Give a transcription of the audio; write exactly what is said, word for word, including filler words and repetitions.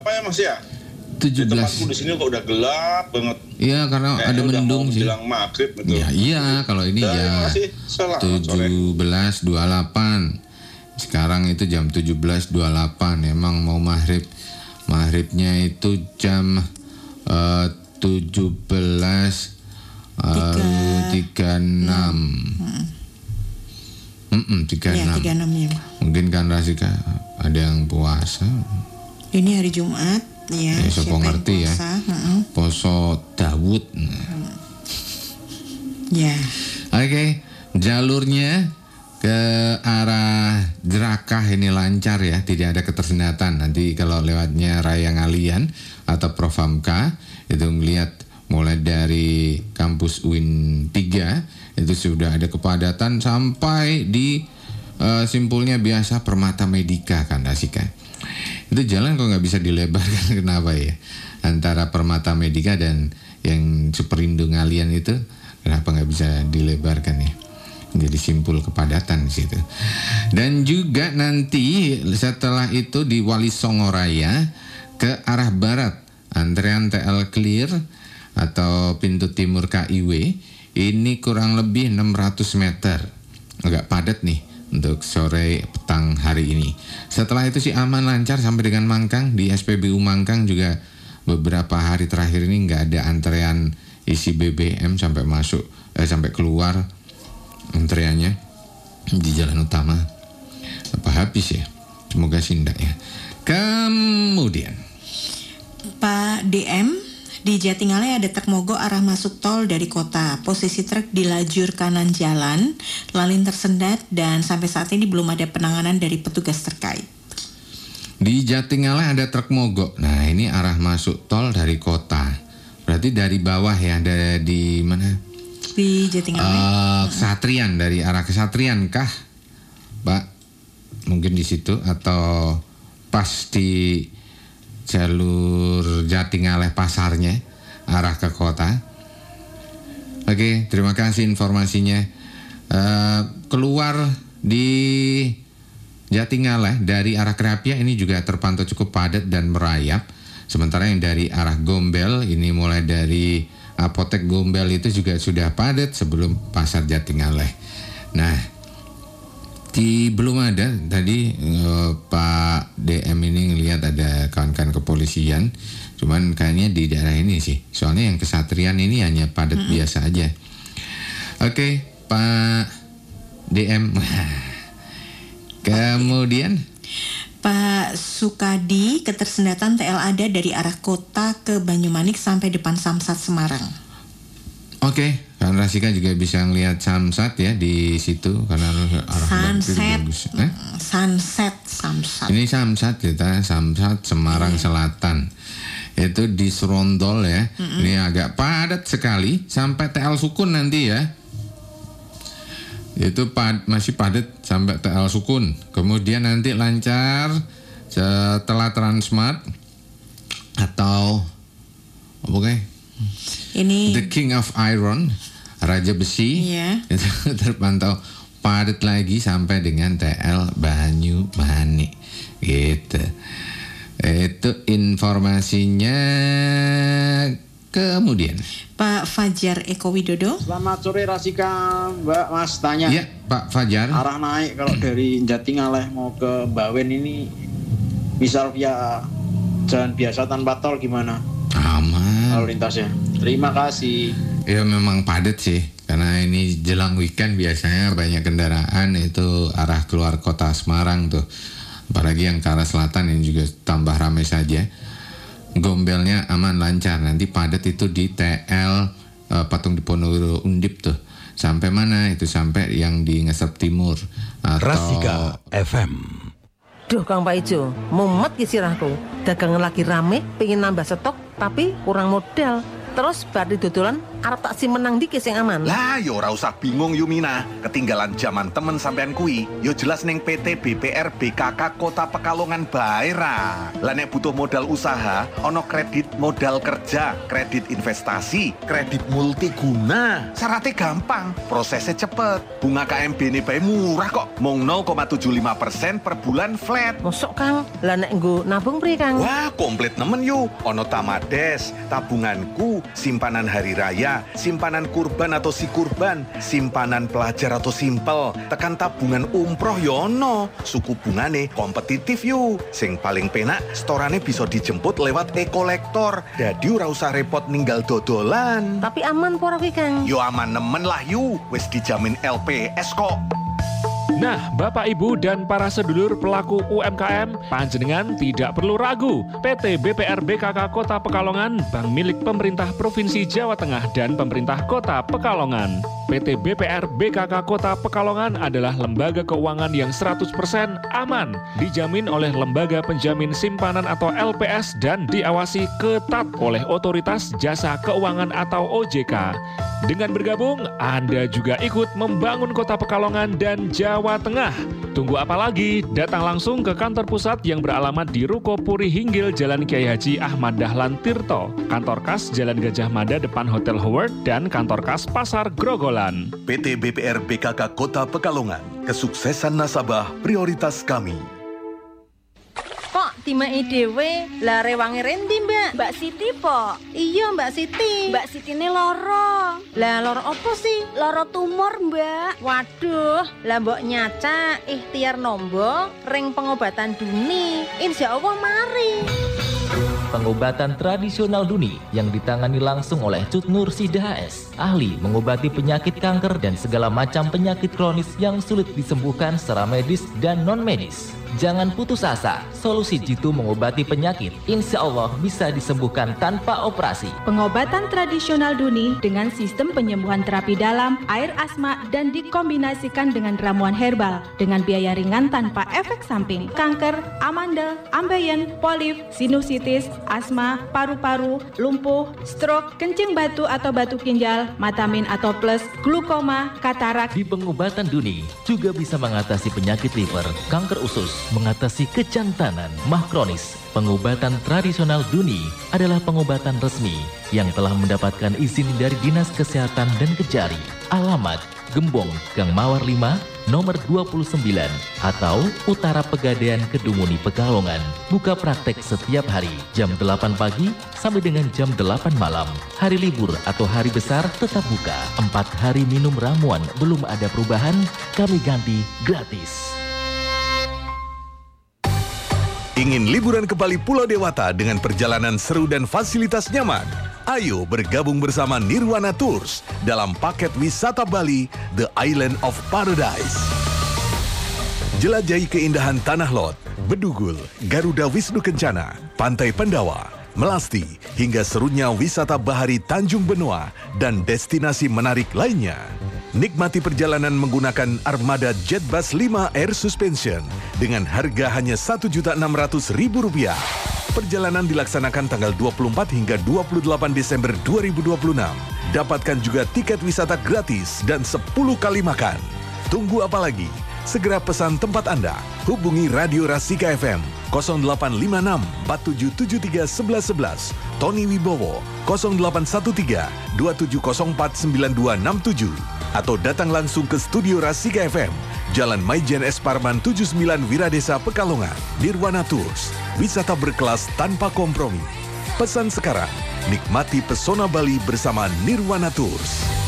apa ya Mas ya? tujuh belas. Di tempatku di sini kok udah gelap banget. Iya, karena kayaknya ada mendung sih. Menjelang maghrib gitu. Ya, iya, kalau ini Dan ya tujuh belas dua puluh delapan. Sekarang itu jam tujuh belas dua puluh delapan. Emang mau maghrib. Maghribnya itu jam uh, tujuh belas tiga puluh enam. Hmm. tiga puluh enam. Ya, tiga puluh enam ya. Mungkin kan Rasika ada yang puasa. Ini hari Jumat. Ya, ya siapa ngerti ya. Uh-uh. Poso Dawud. Hmm. Ya. Oke, okay. Jalurnya ke arah Jerakah ini lancar ya, tidak ada ketersendatan. Nanti kalau lewatnya Raya Ngalian atau Profamka itu melihat mulai dari kampus U I N tiga itu sudah ada kepadatan sampai di uh, simpulnya biasa Permata Medika kan Rasika. Itu jalan kok nggak bisa dilebarkan, kenapa ya? Antara Permata Medika dan yang Superindo Ngalian itu kenapa nggak bisa dilebarkan ya? Jadi simpul kepadatan di situ. Dan juga nanti setelah itu di Wali Songo Raya ke arah barat antrean T L Clear atau pintu timur K I W ini kurang lebih enam ratus meter, agak padat nih untuk sore petang hari ini. Setelah itu sih aman lancar sampai dengan Mangkang. Di S P B U Mangkang juga beberapa hari terakhir ini nggak ada antrean isi B B M sampai masuk eh, sampai keluar antreannya di jalan utama. Apa habis ya? Semoga sindak ya. Kemudian Pak D M, di Jatingaleh ada truk mogok arah masuk tol dari kota. Posisi truk di lajur kanan jalan, lalin tersendat dan sampai saat ini belum ada penanganan dari petugas terkait. Di Jatingaleh ada truk mogok. Nah, ini arah masuk tol dari kota. Berarti dari bawah ya, ada di mana? Di Jatingaleh. Uh, Kesatrian, dari arah Kesatrian kah, Pak? Mungkin di situ atau pas di jalur Jatingaleh pasarnya arah ke kota. Oke, terima kasih informasinya. Uh, keluar di Jatingaleh dari arah Kerapia ini juga terpantau cukup padat dan merayap. Sementara yang dari arah Gombel ini mulai dari Apotek Gombel itu juga sudah padat sebelum pasar Jatingaleh. Nah, di belum ada tadi uh, Pak D M ini ngelihat ada kawan-kawan kepolisian, cuman kayaknya di daerah ini sih. Soalnya yang Kesatrian ini hanya padat mm-hmm. biasa aja. Oke, Pak D M. Kemudian Pak Sukadi, ketersendatan T L ada dari arah kota ke Banyumanik sampai depan Samsat Semarang. Oke, kan Rasika juga bisa ngelihat Samsat ya di situ karena arah sunset, bagus. Eh? Sunset Samsat. Ini Samsat kita, Samsat Semarang yeah. Selatan. Itu di Serondol ya. Mm-hmm. Ini agak padat sekali sampai T L Sukun nanti ya. Itu pad, masih padat sampai T L Sukun. Kemudian nanti lancar setelah Transmart atau oke okay. Ini The King of Iron, Raja Besi, yeah. Itu terpantau padat lagi sampai dengan T L Banyumanik gitu. Itu informasinya. Kemudian Pak Fajar Eko Widodo. Selamat sore Rasika, Mbak Mas tanya. Iya Pak Fajar. Arah naik kalau dari Jatingaleh mau ke Bawen ini, misal via jalan biasa tanpa tol gimana? Aman. Lalu lintasnya. Terima kasih. Ya memang padat sih, karena ini jelang weekend biasanya banyak kendaraan itu arah keluar kota Semarang tuh. Apalagi yang ke arah selatan ini juga tambah ramai saja. Gombelnya aman lancar, nanti padat itu di T L uh, Patung Diponegoro Undip tuh. Sampai mana? Itu sampai yang di Ngesep Timur atau Rasika F M. Duh Kang Pak Ijo, mumet kisirahku. Dagangan lagi rame, pengen nambah stok tapi kurang modal. Terus bar di dodolan arep tak si menang dikit sing aman. Lah yo ora usah bingung Yumina, ketinggalan zaman temen sampean kui. Yo jelas ning P T B P R B K K Kota Pekalongan bae ra. Lah nek butuh modal usaha, ono kredit modal kerja, kredit investasi, kredit multiguna. Syaratnya gampang, prosesnya cepet. Bunga K M B ini bae murah kok, mung nol koma tujuh lima persen per bulan flat. Mosok Kang, lah nek nggo nabung pri Kang? Wah, komplit nemen yuk. Ono Tamades, tabunganku, simpanan hari raya, simpanan kurban atau si kurban, simpanan pelajar atau simpel, tekan tabungan umroh yono. Suku bungane kompetitif yuk. Sing paling penak, storane bisa dijemput lewat e-kolektor. Dadi ora usah repot ninggal dodolan. Tapi aman pora kuwi Kang? Yo aman nemen lah yuk, wis dijamin L P S kok. Nah, Bapak Ibu dan para sedulur pelaku U M K M, panjenengan tidak perlu ragu. P T B P R B K K Kota Pekalongan, bank milik pemerintah Provinsi Jawa Tengah dan pemerintah Kota Pekalongan. P T B P R B K K Kota Pekalongan adalah lembaga keuangan yang seratus persen aman, dijamin oleh Lembaga Penjamin Simpanan atau L P S dan diawasi ketat oleh Otoritas Jasa Keuangan atau O J K. Dengan bergabung, Anda juga ikut membangun Kota Pekalongan dan Jawa Tengah. Tunggu apa lagi? Datang langsung ke kantor pusat yang beralamat di Ruko Puri Hinggil, Jalan Kiai Haji Ahmad Dahlan Tirto, kantor kas Jalan Gajah Mada depan Hotel Howard, dan kantor kas Pasar Grogolan. P T B P R B K K Kota Pekalongan, kesuksesan nasabah prioritas kami. Kok timai dhewe lah rewange rendi Mbak? Mbak Siti po? Iya Mbak Siti. Mbak Siti ini loro. Lah loro apa sih? Loro tumor Mbak. Waduh, lah mbok nyaca ikhtiar nombo ring pengobatan Duni. Insya Allah mari. Pengobatan tradisional Duni yang ditangani langsung oleh Cut Nur Sida H S, ahli mengobati penyakit kanker dan segala macam penyakit kronis yang sulit disembuhkan secara medis dan non-medis. Jangan putus asa, solusi jitu mengobati penyakit insya Allah bisa disembuhkan tanpa operasi. Pengobatan tradisional Duni dengan sistem penyembuhan terapi dalam, air asma, dan dikombinasikan dengan ramuan herbal dengan biaya ringan tanpa efek samping. Kanker, amandel, ambeien, polip, sinusitis, asma, paru-paru, lumpuh, stroke, kencing batu atau batu ginjal, matamin atau plus, glukoma, katarak. Di pengobatan Duni juga bisa mengatasi penyakit liver, kanker usus, mengatasi kejantanan, mah kronis. Pengobatan tradisional Duni adalah pengobatan resmi yang telah mendapatkan izin dari Dinas Kesehatan dan Kejari. Alamat Gembong, Gang Mawar lima, nomor dua puluh sembilan, atau Utara Pegadaian, Kedunguni, Pekalongan. Buka praktek setiap hari, jam delapan pagi sampai dengan jam delapan malam. Hari libur atau hari besar tetap buka. Empat hari minum ramuan, belum ada perubahan, kami ganti gratis. Ingin liburan ke Bali Pulau Dewata dengan perjalanan seru dan fasilitas nyaman? Ayo bergabung bersama Nirwana Tours dalam paket wisata Bali, The Island of Paradise. Jelajahi keindahan Tanah Lot, Bedugul, Garuda Wisnu Kencana, Pantai Pendawa, Melasti, hingga serunya wisata bahari Tanjung Benoa dan destinasi menarik lainnya. Nikmati perjalanan menggunakan armada Jetbus lima Air Suspension dengan harga hanya satu juta enam ratus ribu rupiah. Perjalanan dilaksanakan tanggal dua puluh empat hingga dua puluh delapan Desember dua ribu dua puluh enam. Dapatkan juga tiket wisata gratis dan sepuluh kali makan. Tunggu apa lagi? Segera pesan tempat Anda. Hubungi Radio Rasika F M nol delapan lima enam empat tujuh tujuh tiga satu satu satu satu, Tony Wibowo nol delapan satu tiga dua tujuh nol empat sembilan dua enam tujuh, atau datang langsung ke studio Rasika F M, Jalan Maijen S. Parman tujuh puluh sembilan Wiradesa, Pekalongan. Nirwana Tours, wisata berkelas tanpa kompromi. Pesan sekarang, nikmati pesona Bali bersama Nirwana Tours.